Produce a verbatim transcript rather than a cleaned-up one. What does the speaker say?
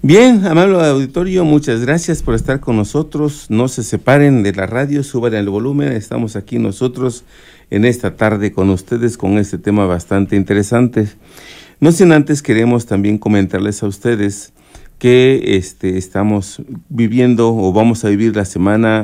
Bien, amable auditorio, muchas gracias por estar con nosotros. No se separen de la radio, suban el volumen. Estamos aquí nosotros en esta tarde con ustedes con este tema bastante interesante. No sin antes queremos también comentarles a ustedes que este, estamos viviendo o vamos a vivir la semana